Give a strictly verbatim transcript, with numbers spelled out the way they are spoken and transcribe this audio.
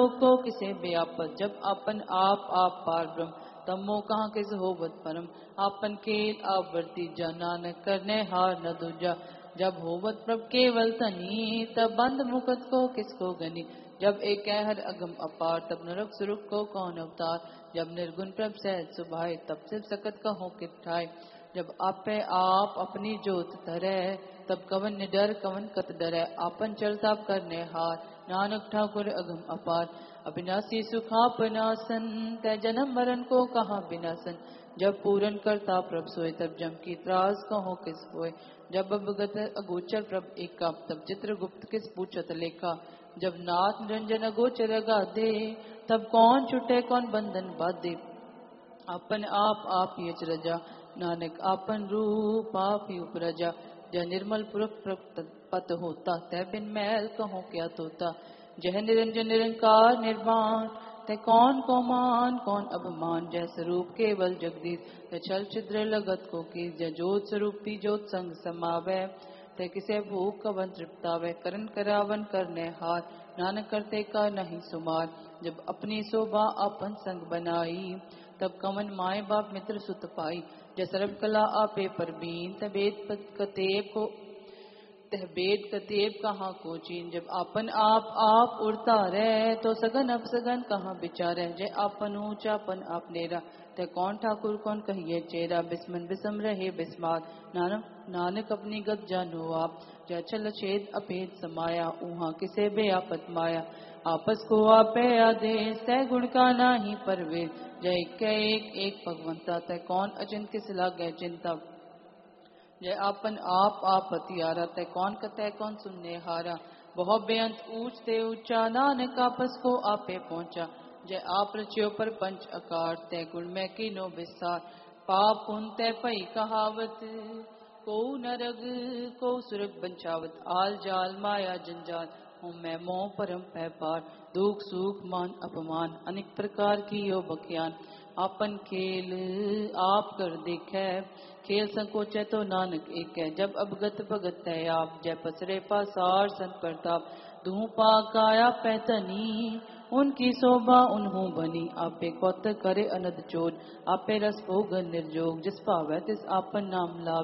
को किसे बेआपत जब अपन आप आप पार ब्रह्म तब मोह कहाँ किस होवत परम आपन केल आवर्ती जा नानक करने हार न दूजा जब होवत प्रभ केवल तनी तब बंद मुकत को किसको गनी जब एक हर अगम अपार तब नरक सुरुख को कौन अवतार जब निर्गुण प्रभ सहज सुभाए तब सिर्फ सकत का हो किठाए जब आपे आप अपनी जोत धरे तब कवन निडर कवन कत डरे आपन चलताप करने हार नानक ठाकुर अगम अपार अविनाशी सुखापनासन तय जन्म मरण को कहा विनाशन जब पूरन करता प्रभ सोए तब जम की त्रास कहो किस होए जब अवगत अगोचर प्रभ एका तब चित्रगुप्त किस पूछत लेखा जब नाथ निरंजन अगोचर गाधे तब कौन छुटे कौन बंधन बाधे अपन आप आप ही रजा नानक आपन रूप आप ही उपरजा जय निर्मल पुरख पत होता तय बिन मैल कहो क्या तोता जय निरंजन निरंकार निर्वाण तय कौन को मान कौन अभिमान जय स्वरूप केवल जगदीश तय छल छिद्र लगत को की जय जोत स्वरूपी जोत संग समावे तय किसे भूख कवन तृप्तावे करण करावन करने हार नानक करते का नहीं सुमार जब अपनी शोभा अपन संग बनाई तब कवन माए बाप मित्र सुत पाई जय सर्व कला आपे पर बीन तय वेद कतेब को तह वेद कतेब कहाँ को चीन जब आपन आप आप उड़ता रहे तो सगन अब सगन कहाँ बिचारे जय आपन ऊंचापन आप नेरा तय कौन ठाकुर कौन कहिए चेरा बिस्मन बिसम रहे बिस्मार नानक नानक अपनी गत जानो आप जय छल छेद अभेद समाया उहाँ किसे बेआपत माया आपस को आपे आदेश तय गुण का नाही परवे जय के एक एक भगवंता तय कौन अचिंत किस लागे चिंता जय आपन आप आप हथियारा तय कौन कतय कौन सुनने हारा बहुत बेअंत ऊंचते ऊंचा नानक आपस को आपे पहुंचा जय आप रचियो पर पंच आकार तय गुण में कीनो विस्तार पाप पुन तय पई कहावत को नरग को सुरग बंचावत आल जाल माया जंजाल हूँ मैं मोह परम पै पार दुख सुख मान अपमान अनेक प्रकार की यो बख्यान आपन खेल आप कर देखे खेल संकोचे तो नानक एक है जब अवगत भगत है आप जय पसरे पासार संत प्रताप दूं पाकाया पैतनी उनकी शोभा उन्हों बनी आपे कौत करे अनद चोट आपे रस भोग निर्जोग जिस पावे तिस आपन नाम लाभ